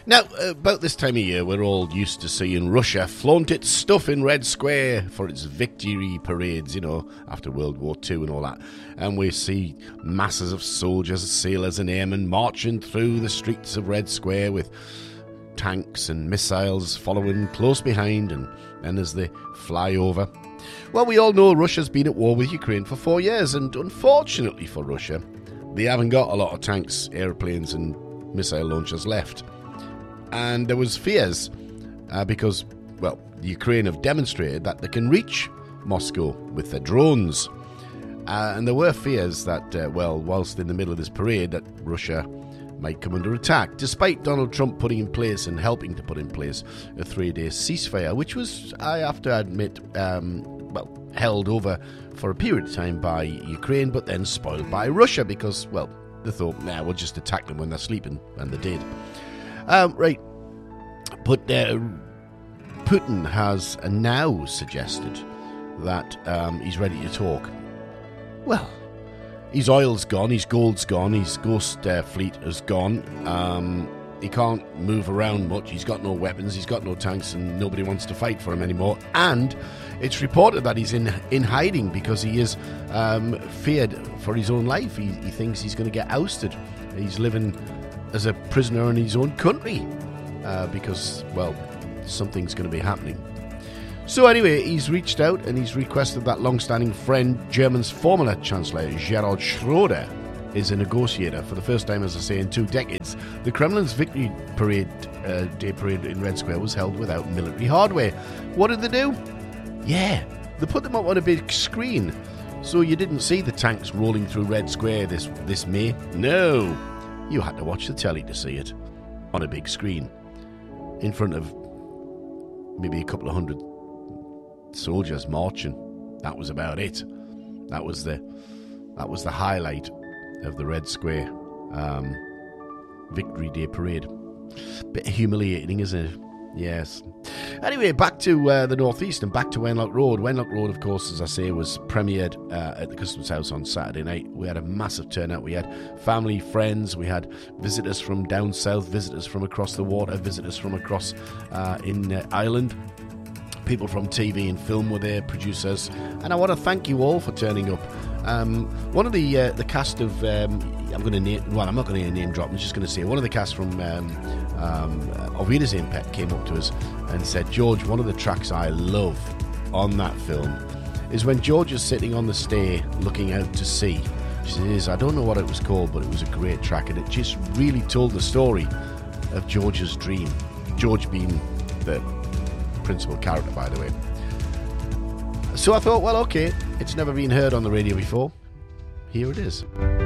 Now, about this time of year, we're all used to seeing Russia flaunt its stuff in Red Square for its victory parades, after World War II and all that. And we see masses of soldiers, sailors and airmen marching through the streets of Red Square with tanks and missiles following close behind and as they fly over. Well, we all know Russia's been at war with Ukraine for 4 years, and unfortunately for Russia, they haven't got a lot of tanks, airplanes and missile launchers left. And there was fears because, Ukraine have demonstrated that they can reach Moscow with their drones. And there were fears that, whilst in the middle of this parade, that Russia might come under attack, despite Donald Trump putting in place and helping to put in place a 3-day ceasefire, which was, I have to admit, held over for a period of time by Ukraine, but then spoiled by Russia because, they thought, we'll just attack them when they're sleeping, and they did. Right. But Putin has now suggested that he's ready to talk. Well, his oil's gone, his gold's gone, his ghost fleet has gone. He can't move around much, he's got no weapons, he's got no tanks, and nobody wants to fight for him anymore. And it's reported that he's in hiding because he is feared for his own life. He thinks he's going to get ousted. He's living as a prisoner in his own country because, something's going to be happening. So anyway, he's reached out and he's requested that long-standing friend, Germany's former Chancellor Gerhard Schroeder, is a negotiator. For the first time, as I say, in 2 decades, the Kremlin's victory day parade in Red Square was held without military hardware. What did they do? Yeah, they put them up on a big screen, so you didn't see the tanks rolling through Red Square this May. No, you had to watch the telly to see it on a big screen in front of maybe a couple of hundred soldiers marching. That was about it. That was the highlight of the Red Square Victory Day parade. Bit humiliating, isn't it? Yes. Anyway, back to the northeast and back to Wenlock Road. Wenlock Road, of course, as I say, was premiered at the Customs House on Saturday night. We had a massive turnout. We had family, friends, we had visitors from down south, visitors from across the water, visitors from across in Ireland. People from TV and film were there, producers, and I want to thank you all for turning up. One of the cast of I'm not going to name drop. I'm just going to say one of the cast from Auf Wiedersehen Pet came up to us and said, George, one of the tracks I love on that film is when George is sitting on the stair looking out to sea. She says, I don't know what it was called, but it was a great track, and it just really told the story of George's dream. George being the principal character, by the way. So I thought, okay, it's never been heard on the radio before. Here it is.